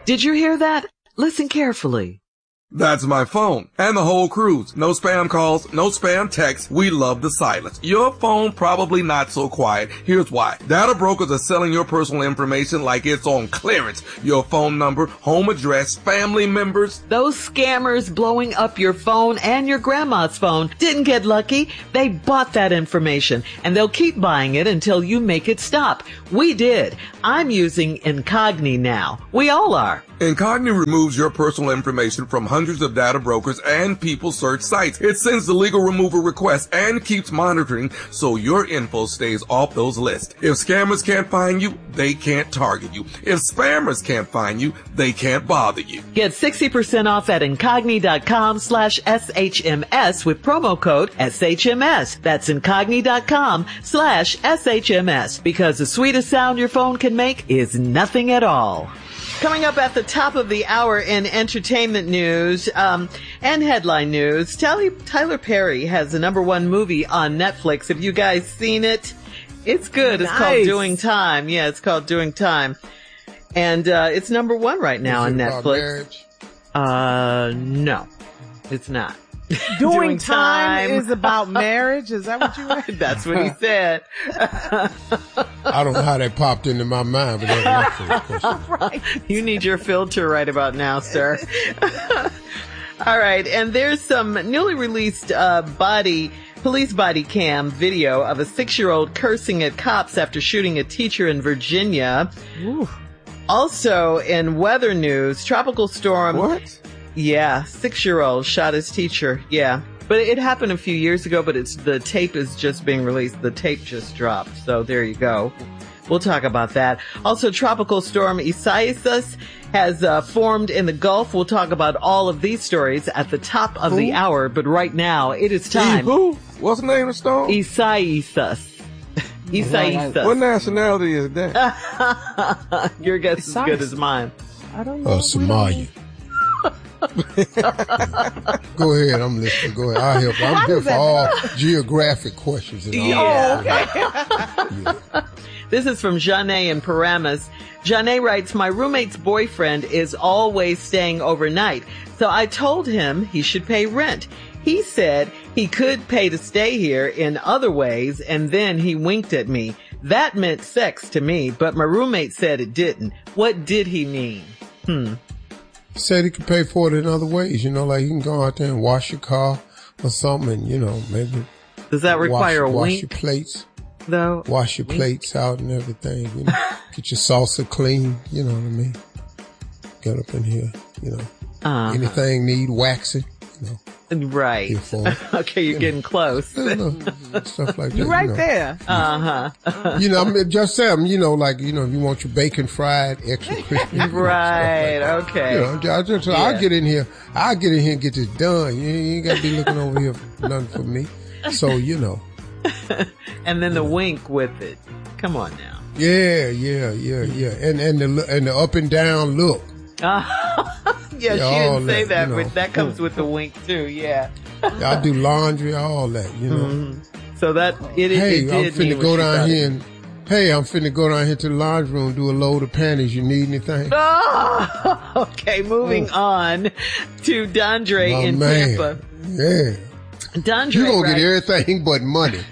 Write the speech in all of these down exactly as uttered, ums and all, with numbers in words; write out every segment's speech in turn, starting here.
Did you hear that? Listen carefully. That's my phone and the whole cruise. No spam calls, no spam texts. We love the silence. Your phone probably not so quiet. Here's why. Data brokers are selling your personal information like it's on clearance. Your phone number, home address, family members. Those scammers blowing up your phone and your grandma's phone didn't get lucky. They bought that information and they'll keep buying it until you make it stop. We did. I'm using Incogni now. We all are. Incogni removes your personal information from hundreds of data brokers and people search sites. It sends the legal removal request and keeps monitoring so your info stays off those lists. If scammers can't find you, they can't target you. If spammers can't find you, they can't bother you. Get sixty percent off at Incogni.com slash SHMS with promo code S H M S. That's Incogni.com slash SHMS, because the sweetest sound your phone can make is nothing at all. Coming up at the top of the hour in entertainment news um, and headline news, Tyler, Tyler Perry has the number one movie on Netflix. Have you guys seen it? It's good. Nice. It's called Doing Time. Yeah, it's called Doing Time. And uh, it's number one right now on Netflix. About marriage? Uh, no, it's not. Doing, Doing time, time is about marriage? Is that what you meant? That's what he said. I don't know how that popped into my mind, but that's my first question. Right. You need your filter right about now, sir. All right. And there's some newly released uh body police body cam video of a six-year-old cursing at cops after shooting a teacher in Virginia. Ooh. Also in weather news, tropical storm. What? Yeah, six-year-old shot his teacher. Yeah. But it happened a few years ago, but it's the tape is just being released. The tape just dropped. So there you go. We'll talk about that. Also, tropical storm Isaias has uh, formed in the Gulf. We'll talk about all of these stories at the top of who? the hour. But right now, it is time. Who? What's the name of the storm? Isaias. Isaias. What nationality is that? Your guess is as good as mine. I don't know. Uh, Somalia. Go ahead, I'm listening. Go ahead. I'll help. I'm here for all geographic questions and all. Yeah. yeah. This is from Janae in Paramus. Janae writes, my roommate's boyfriend is always staying overnight, so I told him he should pay rent. He said he could pay to stay here in other ways, and then he winked at me. That meant sex to me, but my roommate said it didn't. What did he mean? Hmm. He said he could pay for it in other ways, you know, like you can go out there and wash your car or something, and, you know, maybe. Does that require wash, a wash wink? your plates. Though? Wash your wink? plates out and everything, you know. Get your salsa clean, you know what I mean? Get up in here, you know. Uh-huh. Anything need waxing, you know. Right. Okay, you're you getting know. close. You know, stuff like that. You're right you know. there. Uh-huh. You know, I mean, just say, you know, like, you know, if you want your bacon fried, extra crispy. Right, like okay. You know, I just, yeah. I'll get in here, I'll get in here and get this done. You, you ain't got to be looking over here for nothing for me. So, you know. And then the wink with it. Come on now. Yeah, yeah, yeah, yeah. And, and the, and the up and down look. Uh, yeah, yeah, she didn't say that, that you know. but that comes with the wink too, yeah. I do laundry, all that, you know. Mm-hmm. So that, it, hey, it, it I'm did finna go down here it. and, hey, I'm finna go down here to the laundry room, do a load of panties. You need anything? Oh, okay, moving oh. on to Dondre My in man. Tampa. Yeah. Dondre, you gonna right? get everything but money.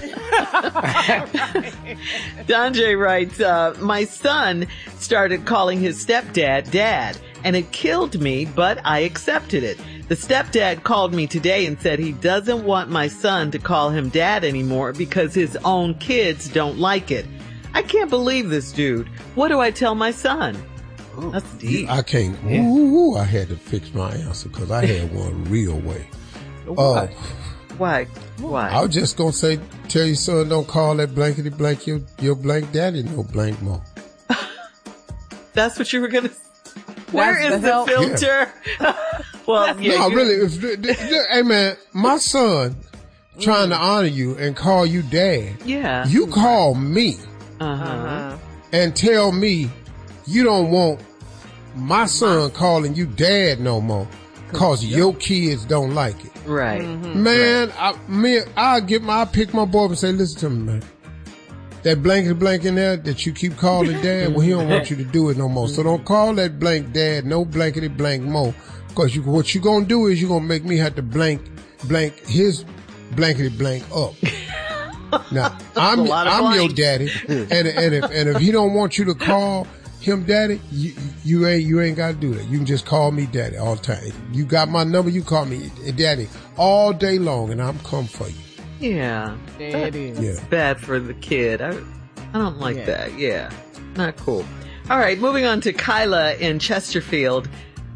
Dondre writes, uh, my son started calling his stepdad dad, and it killed me, but I accepted it. The stepdad called me today and said he doesn't want my son to call him dad anymore because his own kids don't like it. I can't believe this dude. What do I tell my son? Ooh, that's deep. I can't. Yeah. Ooh, I had to fix my answer because I had one real way. Why? Uh, Why? Why? I was just gonna say, tell your son don't call that blankety blank your your blank daddy no blank more. That's what you were gonna. Where is the, the filter? Yeah. Well, yeah, no, you... really. If, hey, man, my son trying to honor you and call you dad. Yeah. You call me uh-huh. and tell me you don't want my son calling you dad no more because your kids don't like it. Right. Mm-hmm. Man, right. I, me, I'll get my, I'll pick my boy up and say, listen to me, man. that blankety blank in there that you keep calling dad, well, he don't want you to do it no more. So don't call that blank dad, no blankety blank more. Cause you, what you gonna do is you gonna make me have to blank, blank his blankety blank up. Now, I'm, I'm your daddy. And, and if, and if he don't want you to call him daddy, you, you ain't, you ain't gotta do that. You can just call me daddy all the time. You got my number, you call me daddy all day long and I'm come for you. Yeah. Daddy. It's Yeah. bad for the kid. I, I don't like Yeah. that. Yeah. Not cool. All right. Moving on to Kyla in Chesterfield.